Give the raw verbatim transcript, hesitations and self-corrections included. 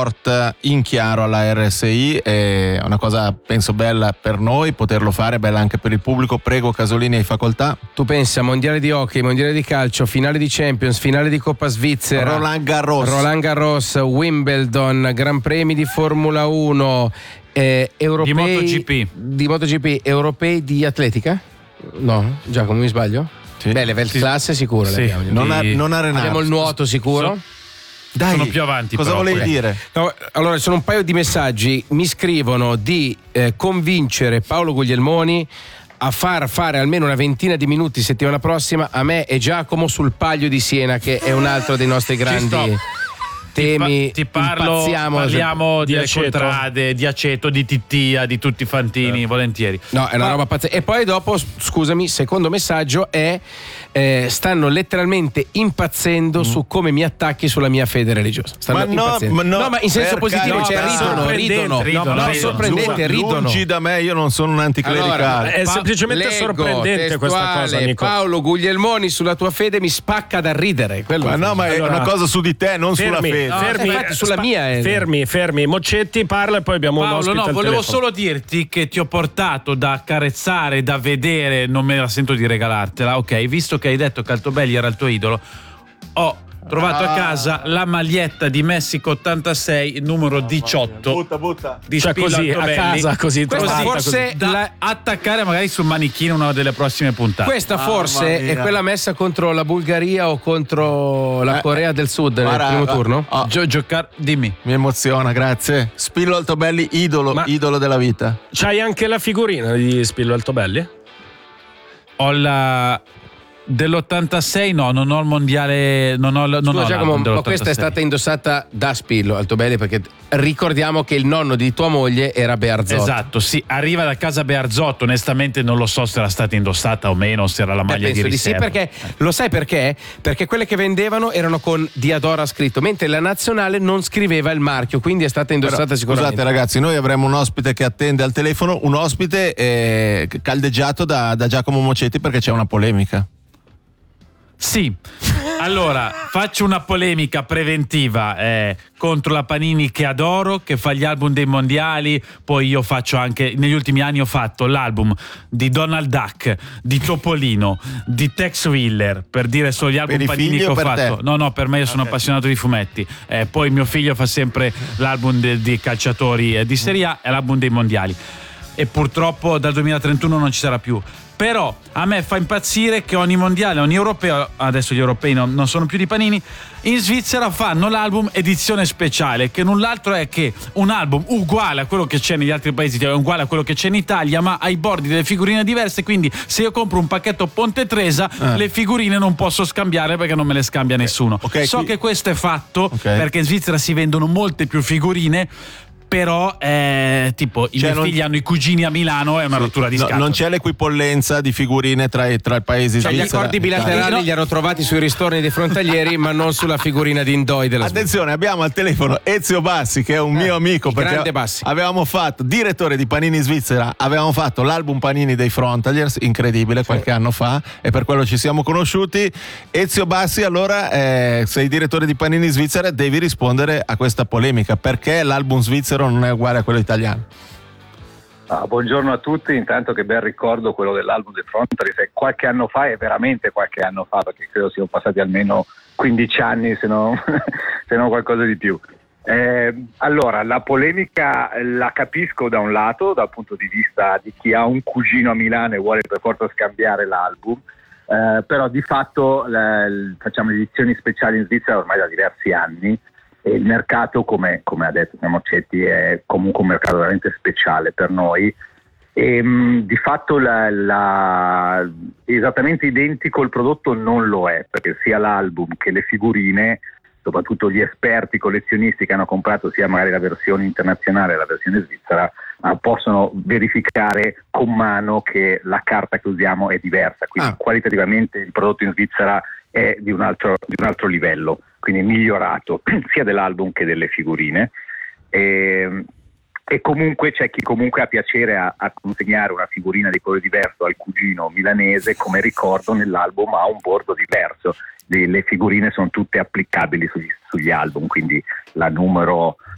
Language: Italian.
sport in chiaro alla R S I, è una cosa penso bella per noi poterlo fare, bella anche per il pubblico. Prego Casolini, hai facoltà. Tu pensa, mondiale di hockey, mondiale di calcio, finale di Champions, finale di Coppa Svizzera, Roland Garros, Roland Garros, Wimbledon, Gran Premi di Formula uno, eh, europei di MotoGP, di MotoGP, europei di atletica? No, Giacomo, mi sbaglio? Sì. Beh, le Welt classe sicuro, sì. le abbiamo. Non, a, non arenare. Abbiamo il nuoto sicuro. So, Dai, sono più avanti. Cosa però, volevi poi. dire? No, allora, ci sono un paio di messaggi. Mi scrivono di eh, convincere Paolo Guglielmoni a far fare almeno una ventina di minuti settimana prossima a me e Giacomo sul Palio di Siena, che è un altro dei nostri grandi temi. Ti, pa- ti parlo, impazziamo, parliamo di delle aceto. contrade, di aceto, di Tittia, di tutti i fantini, eh. volentieri. No, è una Ma- roba pazzesca. E poi dopo, scusami, secondo messaggio è eh, stanno letteralmente impazzendo mm. su come mi attacchi sulla mia fede religiosa. Stanno Ma no, impazzendo. ma no, no, ma in senso per positivo, carità. cioè ridono, ridono, ridono, no, no, ridono. sorprendente, ridono. Lungi da me, io non sono un anticlericale. Allora, È Pa- semplicemente leggo, sorprendente questa testuale, cosa, Nico. Paolo Guglielmoni sulla tua fede mi spacca da ridere. Quello Ma no, ma è Allora, una cosa su di te, non sulla fermi, fede. No, fermi, infatti, sulla spa- mia è- fermi, fermi. Moccetti parla e poi abbiamo un Paolo, ospite no, al volevo telefono. solo dirti che ti ho portato da accarezzare, da vedere, non me la sento di regalartela, ok? Visto che hai detto che Altobelli era il tuo idolo, ho trovato Ah. a casa la maglietta di Messico ottantasei, numero diciotto. Butta, butta. Di Cioè Spillo così, a Altobelli. casa, così Questa trovata, forse così. Da la- attaccare magari sul manichino una delle prossime puntate. Questa Mamma forse è mia. quella messa contro la Bulgaria o contro la Eh, Corea del Sud nel guarda, primo ah, turno? ah, Gio- giocare, dimmi. mi emoziona, grazie. Spillo Altobelli, idolo, Ma- idolo della vita. C'hai anche la figurina di Spillo Altobelli? Ho la dell'ottantasei, no, non ho il mondiale, non ho, non Scusa ho Giacomo, l'album ma questa è dell'ottantasei. stata indossata da Spillo Altobelli, perché ricordiamo che il nonno di tua moglie era Bearzotto. Esatto, sì, arriva da casa Bearzotto, onestamente non lo so se era stata indossata o meno, se era la Eh, maglia penso di di sì, riserva. perché lo sai perché? Perché quelle che vendevano erano con Diadora scritto, mentre la nazionale non scriveva il marchio, quindi è stata indossata Però, sicuramente. scusate ragazzi, noi avremo un ospite che attende al telefono, un ospite eh, caldeggiato da, da Giacomo Moccetti perché c'è una polemica. Sì, allora faccio una polemica preventiva eh, contro la Panini, che adoro, che fa gli album dei mondiali. Poi io faccio anche, negli ultimi anni ho fatto l'album di Donald Duck, di Topolino, di Tex Willer, per dire solo gli album Per i Panini figli che o ho per fatto. te? No, no, per me, io sono Ok. appassionato di fumetti. Eh, poi mio figlio fa sempre l'album de- di calciatori eh, di Serie A e l'album dei mondiali. E purtroppo dal duemilatrentuno non ci sarà più. Però a me fa impazzire che ogni mondiale, ogni europeo, adesso gli europei non, non sono più di Panini, in Svizzera fanno l'album edizione speciale, che null'altro è che un album uguale a quello che c'è negli altri paesi, cioè uguale a quello che c'è in Italia, ma ai bordi delle figurine diverse. Quindi se io compro un pacchetto Ponte Tresa, Eh. le figurine non posso scambiare perché non me le scambia nessuno. Ok, so qui- che questo è fatto Ok. perché in Svizzera si vendono molte più figurine. Però eh, tipo i Cioè, miei non- figli hanno i cugini a Milano, è una rottura di No, scatole. non c'è l'equipollenza di figurine tra i, tra i paesi Cioè, gli svizzera accordi e Italia. bilaterali No. li hanno trovati sui ristorni dei frontalieri, ma non sulla figurina di Indoi della Svizzera. Attenzione, abbiamo al telefono Ezio Bassi, che è un Eh, mio amico, il perché grande Bassi. avevamo fatto, direttore di Panini Svizzera, avevamo fatto l'album Panini dei Frontaliers, incredibile, qualche anno fa, e per quello ci siamo conosciuti. Ezio Bassi, allora eh, sei direttore di Panini Svizzera, devi rispondere a questa polemica, perché l'album svizzero non è uguale a quello italiano? Ah, buongiorno a tutti, intanto che bel ricordo quello dell'album dei Frontaliers, qualche anno fa, è veramente qualche anno fa, perché credo siano passati almeno quindici anni, se non se non qualcosa di più. Eh, allora, la polemica la capisco da un lato, dal punto di vista di chi ha un cugino a Milano e vuole per forza scambiare l'album, eh, però di fatto la, l- facciamo edizioni speciali in Svizzera ormai da diversi anni. E il mercato, come, come ha detto Moccetti, è comunque un mercato veramente speciale per noi e mh, di fatto la, la, esattamente identico il prodotto non lo è, perché sia l'album che le figurine, soprattutto gli esperti collezionisti che hanno comprato sia magari la versione internazionale che la versione svizzera, eh, possono verificare con mano che la carta che usiamo è diversa, quindi Ah. qualitativamente il prodotto in Svizzera è di un altro, di un altro livello, quindi migliorato sia dell'album che delle figurine. E, e comunque c'è chi comunque ha piacere a, a consegnare una figurina di colore diverso al cugino milanese come ricordo nell'album, ha un bordo diverso. Le, le figurine sono tutte applicabili sugli, sugli album, quindi la numero